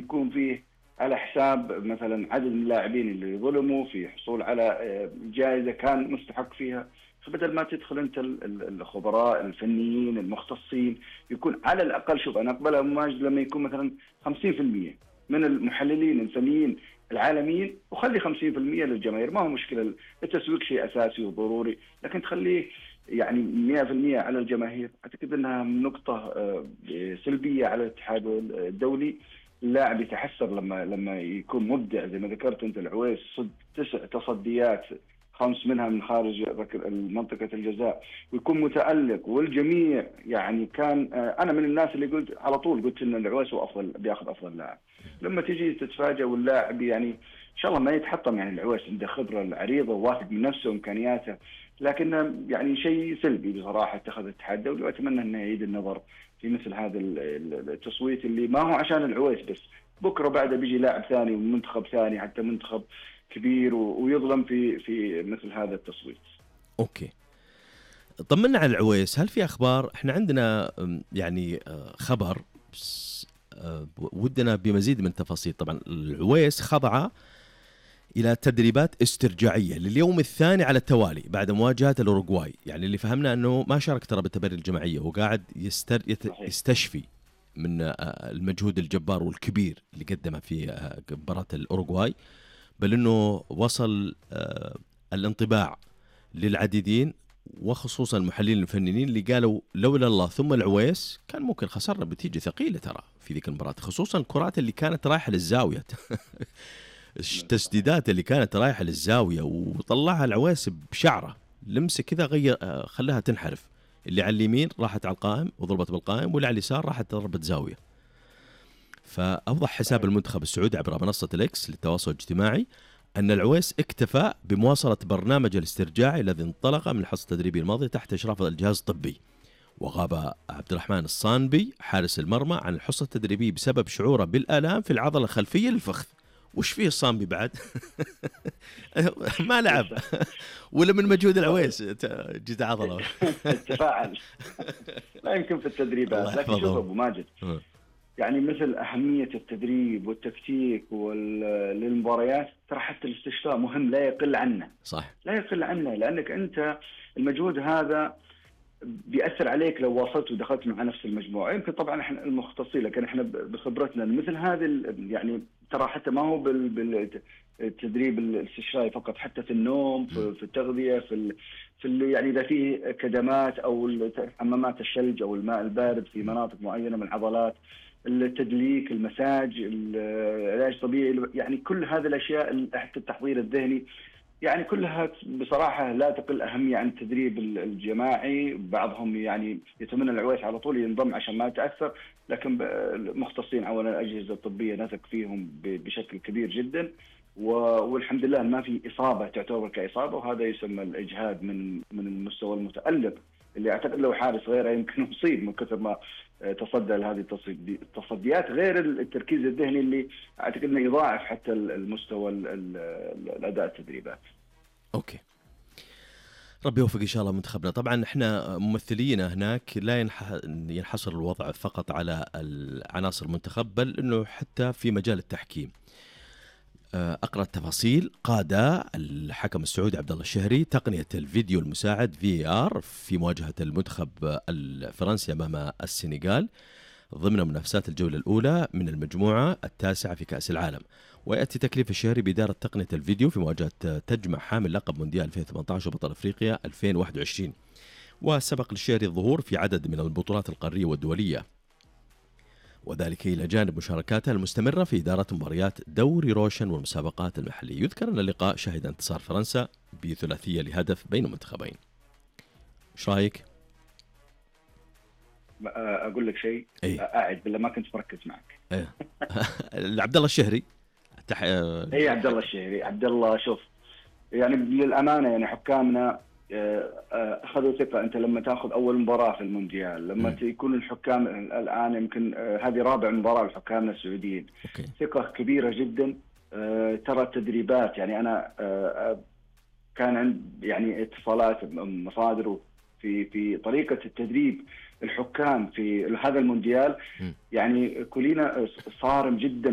يكون فيه على حساب مثلا عدد من اللاعبين اللي ظلموا في حصول على جائزة كان مستحق فيها. فبدل ما تدخل انت الخبراء الفنيين المختصين، يكون على الاقل، شوف انا اقبلها ماجد لما يكون مثلا 50% من المحللين الفنيين العالميين، وخلي 50% للجماهير، ما هو مشكله. التسويق شيء اساسي وضروري، لكن تخليه يعني 100% على الجماهير. اعتقد انها نقطه سلبيه على الاتحاد الدولي. اللاعب يتحسر لما يكون مبدع زي ما ذكرت انت. العويس صد 9 تصديات، 5 منها من خارج منطقة الجزاء، ويكون متألق، والجميع يعني كان أنا من الناس اللي قلت على طول، قلت إن العويس هو أفضل، بياخذ أفضل لاعب. لما تيجي تتفاجأ واللاعب يعني إن شاء الله ما يتحطم، يعني العويس عنده خبرة العريضة وواثق من نفسه وإمكانياته، لكن يعني شيء سلبي بصراحة اتخذ الاتحاد الدولي. وأتمنى أنه يعيد النظر في مثل هذا التصويت اللي ما هو عشان العويس بس. بكرة بعده بيجي لاعب ثاني ومنتخب ثاني، حتى منتخب كبير، ويظلم في مثل هذا التصويت. اوكي، طمنا على العويس. هل في اخبار؟ احنا عندنا يعني خبر، ودنا بمزيد من التفاصيل. طبعا العويس خضع الى تدريبات استرجاعيه لليوم الثاني على التوالي بعد مواجهه الاوروغواي. يعني اللي فهمنا انه ما شارك ترى بالتمارين الجماعيه، وقاعد يستشفي من المجهود الجبار والكبير اللي قدمه في مباراة الأوروغواي، بل أنه وصل الانطباع للعديدين، وخصوصا المحللين الفنيين اللي قالوا لولا الله ثم العويس كان ممكن خسرنا بنتيجة ثقيلة ترى في ذيك المباراة، خصوصا الكرات اللي كانت رايحة للزاوية التسديدات اللي كانت رايحة للزاوية وطلعها العويس بشعره، لمسه كذا غير خلاها تنحرف. اللي على اليمين راحت على القائم وضربت بالقائم، واللي على اليسار راحت ضربت زاوية. فأوضح حساب المنتخب السعودي عبر منصة الإكس للتواصل الاجتماعي أن العويس اكتفى بمواصلة برنامج الاسترجاعي الذي انطلق من الحصة التدريبية الماضية تحت إشراف الجهاز الطبي. وغاب عبد الرحمن الصانبي حارس المرمى عن الحصة التدريبية بسبب شعوره بالآلام في العضلة الخلفية للفخذ. وش فيه الصانبي بعد؟ ما لعب ولا من مجهود العويس جت عضلة تفاعل. لا يمكن في التدريبات، لكن شوف أبو ماجد، يعني مثل أهمية التدريب والتكتيك للمباريات، ترى حتى الاستشفاء مهم لا يقل عنه. صح، لا يقل عنه، لأنك أنت المجهود هذا بيأثر عليك لو واصلت ودخلت مع نفس المجموعة. يمكن طبعا احنا المختصين، لكن احنا بخبرتنا مثل هذه يعني ترى حتى ما هو بالتدريب الاستشفائي فقط، حتى في النوم، في التغذية، في يعني إذا فيه كدمات أو حمامات الثلج أو الماء البارد في مناطق معينة من العضلات، التدليك، المساج، العلاج الطبيعي، يعني كل هذه الأشياء، حتى التحضير الذهني، يعني كلها بصراحة لا تقل أهمية عن التدريب الجماعي. بعضهم يعني يتمنى العويس على طول ينضم عشان ما يتأثر، لكن مختصين أولا الأجهزة الطبية نثق فيهم بشكل كبير جدا، والحمد لله ما في إصابة تعتبر كإصابة، وهذا يسمى الإجهاد من المستوى المتألق اللي أعتقد لو حارس غيره يمكن يصيب من كثر ما تصدى لهذه التصديات، غير التركيز الذهني اللي أعتقد أنه يضاعف حتى المستوى الأداء التدريبات. أوكي، ربي يوفق إن شاء الله منتخبنا. طبعا إحنا ممثلينا هناك لا ينحصر الوضع فقط على العناصر المنتخب، بل إنه حتى في مجال التحكيم. أقرأ التفاصيل. قاد الحكم السعودي عبد الله الشهري تقنية الفيديو المساعد VAR في مواجهة المنتخب الفرنسي أمام السنغال ضمن منافسات الجولة الأولى من المجموعة التاسعة في كأس العالم. ويأتي تكليف الشهري بإدارة تقنية الفيديو في مواجهة تجمع حامل لقب مونديال 2018 وبطل أفريقيا 2021. وسبق للشهري الظهور في عدد من البطولات القارية والدولية، وذلك إلى جانب مشاركاته المستمرة في إدارة مباريات دوري روشن والمسابقات المحلية. يذكر أن اللقاء شهد انتصار فرنسا بثلاثية لهدف بين المنتخبين. إيش رأيك؟ أقول لك شيء، قاعد بالله ما كنت مركز معك. عبد الله الشهري. عبد الله الشهري. عبد الله، شوف يعني للأمانة يعني حكامنا أخذوا ثقة. أنت لما تأخذ أول مباراة في المونديال، لما يكون الحكام الآن يمكن هذه رابع مباراة لحكامنا السعوديين، ثقة كبيرة جدا. ترى التدريبات، يعني أنا كان عند يعني اتصالات مصادر في طريقة التدريب الحكام في هذا المونديال، يعني كلنا صارم جدا